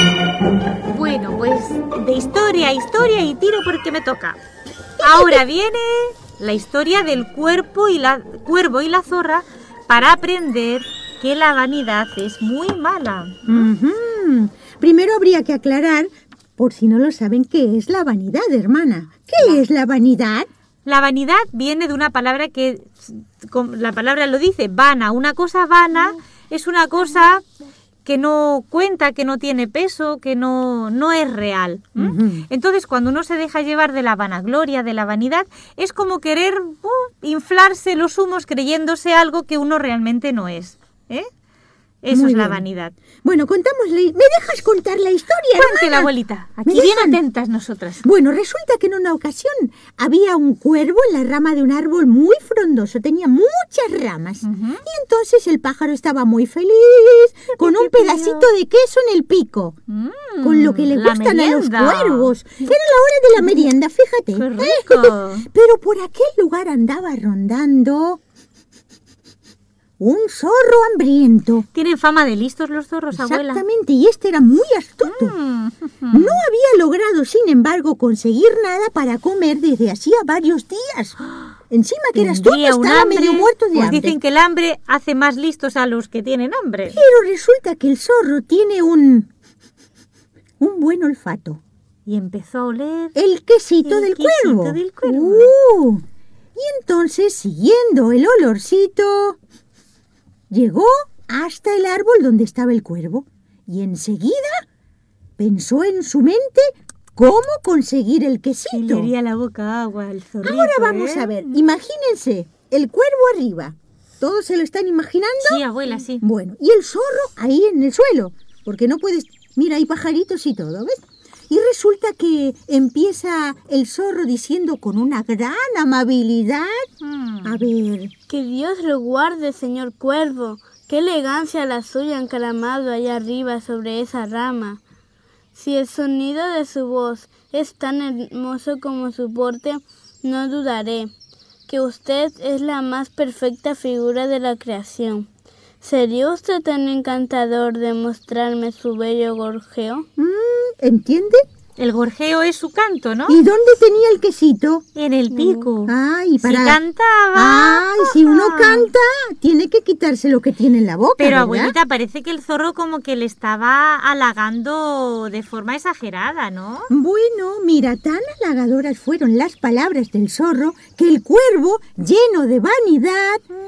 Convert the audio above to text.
Bueno, pues de historia a historia y tiro porque me toca. Ahora viene la historia del cuervo y la zorra para aprender que la vanidad es muy mala. Primero habría que aclarar, por si no lo saben, qué es la vanidad, hermana. ¿Qué es la vanidad? La vanidad viene de una palabra que, la palabra lo dice, vana. Una cosa vana es una cosa que no cuenta, que no tiene peso, que no es real. Entonces, cuando uno se deja llevar de la vanagloria, de la vanidad, es como querer inflarse los humos creyéndose algo que uno realmente no es. Eso es la vanidad. Bueno, contámosle. ¿Me dejas contar la historia, Cuente hermana? la abuelita. Aquí bien atentas nosotras. Bueno, resulta que en una ocasión había un cuervo en la rama de un árbol muy frondoso. Tenía muchas ramas. Y entonces el pájaro estaba muy feliz, con un pedacito de queso en el pico. Con lo que le gustan a los cuervos. Era la hora de la merienda, fíjate. ¡Qué rico! Pero por aquel lugar andaba rondando un zorro hambriento. Tienen fama de listos los zorros, abuela. Exactamente, y este era muy astuto. No había logrado, sin embargo, conseguir nada para comer desde hacía varios días. Encima que era astuto, estaba medio muerto de hambre. Dicen que el hambre hace más listos a los que tienen hambre. Pero resulta que el zorro tiene un buen olfato. Y empezó a oler el quesito del cuervo. Y entonces, siguiendo el olorcito, llegó hasta el árbol donde estaba el cuervo y enseguida pensó en su mente cómo conseguir el quesito. Le haría la boca agua al zorrito. Ahora vamos a ver, imagínense, el cuervo arriba. ¿Todos se lo están imaginando? Sí, abuela, sí. Bueno, y el zorro ahí en el suelo, porque no puedes... Mira, hay pajaritos y todo, ¿ves? Y resulta que empieza el zorro diciendo con una gran amabilidad, a ver... Que Dios lo guarde, señor cuervo. Qué elegancia la suya encaramado allá arriba sobre esa rama. Si el sonido de su voz es tan hermoso como su porte, no dudaré que usted es la más perfecta figura de la creación. ¿Sería usted tan encantador de mostrarme su bello gorjeo? ¿Entiende? El gorjeo es su canto, ¿no? ¿Y dónde tenía el quesito? En el pico. Ay, Si cantaba... Ay, si uno canta, tiene que quitarse lo que tiene en la boca, Pero, ¿verdad? abuelita, parece que el zorro como que le estaba halagando de forma exagerada, ¿no? Bueno, mira, tan halagadoras fueron las palabras del zorro que el cuervo, lleno de vanidad,